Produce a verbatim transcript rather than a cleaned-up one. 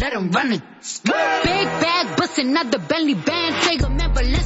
let him run it. Big bag, bustin' out the Bentley band. Take a member,